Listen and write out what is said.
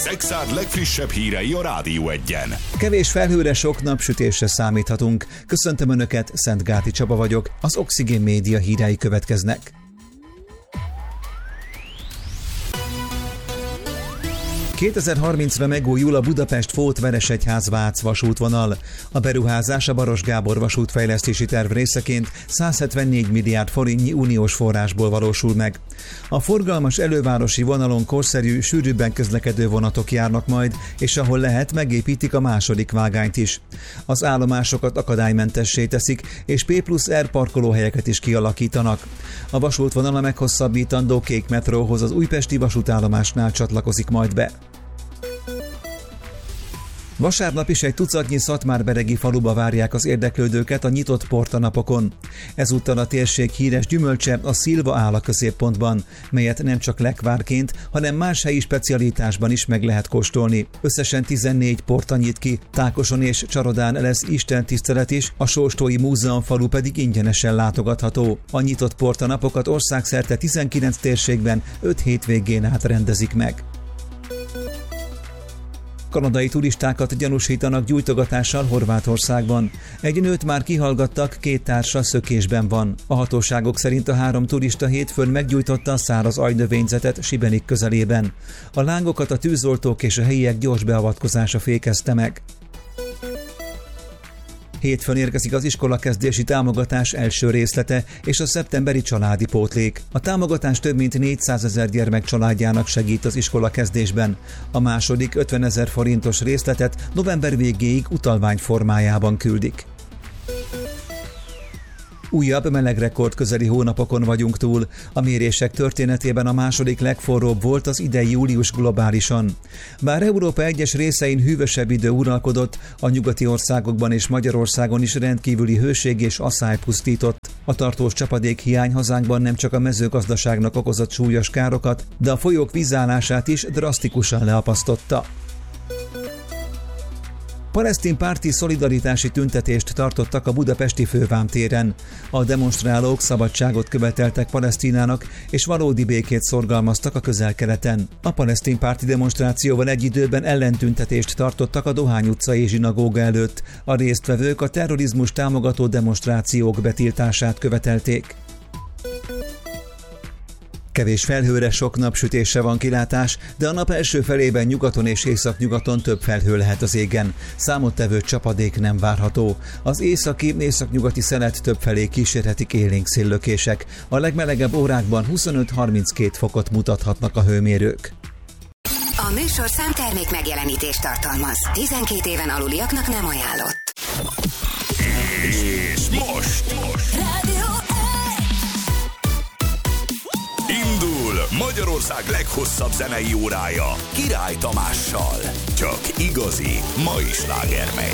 Szexárd legfrissebb hírei a Rádió Egyen. Kevés felhőre, sok napsütésre számíthatunk. Köszöntöm Önöket, Szentgáti Csaba vagyok, az Oxigén Média hírei következnek. 2030-ra megújul a Budapest-Fót-Veresegyház-Vác vasútvonal. A beruházás a Baross Gábor vasútfejlesztési terv részeként 174 milliárd forintnyi uniós forrásból valósul meg. A forgalmas elővárosi vonalon korszerű, sűrűbben közlekedő vonatok járnak majd, és ahol lehet, megépítik a második vágányt is. Az állomásokat akadálymentessé teszik, és P+R parkolóhelyeket is kialakítanak. A vasútvonal a meghosszabbítandó kék metróhoz, az újpesti vasútállomásnál csatlakozik majd be. Vasárnap is egy tucatnyi szatmárberegi faluba várják az érdeklődőket a nyitott portanapokon. Ezúttal a térség híres gyümölcse, a szilva áll a középpontban, melyet nem csak lekvárként, hanem más helyi specialitásban is meg lehet kóstolni. Összesen 14 porta nyit ki, Tákoson és Csarodán lesz istentisztelet is, a Sóstói Múzeumfalu pedig ingyenesen látogatható. A nyitott portanapokat országszerte 19 térségben 5 hétvégén át rendezik meg. Kanadai turistákat gyanúsítanak gyújtogatással Horvátországban. Egy nőt már kihallgattak, 2 társa szökésben van. A hatóságok szerint a 3 turista hétfőn meggyújtotta a száraz agynövényzetet Sibenik közelében. A lángokat a tűzoltók és a helyiek gyors beavatkozása fékezte meg. Hétfőn érkezik az iskolakezdési támogatás első részlete és a szeptemberi családi pótlék. A támogatás több mint 400 000 gyermek családjának segít az iskolakezdésben. A második 50 000 forintos részletet november végéig utalvány formájában küldik. Újabb melegrekord közeli hónapokon vagyunk túl. A mérések történetében a második legforróbb volt az idei július globálisan. Bár Európa egyes részein hűvösebb idő uralkodott, a nyugati országokban és Magyarországon is rendkívüli hőség és asszály pusztított. A tartós csapadékhiány hazánkban nem csak a mezőgazdaságnak okozott súlyos károkat, de a folyók vízállását is drasztikusan leapasztotta. Palesztin párti szolidaritási tüntetést tartottak a budapesti Fővámtéren. A demonstrálók szabadságot követeltek Palesztinának, és valódi békét szorgalmaztak a Közel-Keleten. A palesztin párti demonstrációval egy időben ellentüntetést tartottak a Dohány utcai zsinagóga előtt. A résztvevők a terrorizmus támogató demonstrációk betiltását követelték. Kevés felhőre, sok napsütésre van kilátás, de a nap első felében nyugaton és északnyugaton több felhő lehet az égen. Számottevő csapadék nem várható. Az északi-északnyugati szelet többfelé kísérhetik élénk széllökések. A legmelegebb órákban 25-32 fokot mutathatnak a hőmérők. A műsorszám termék megjelenítést tartalmaz. 12 éven aluliaknak nem ajánlott. És most indul Magyarország leghosszabb zenei órája Király Tamással. Csak igazi mai slágermegy.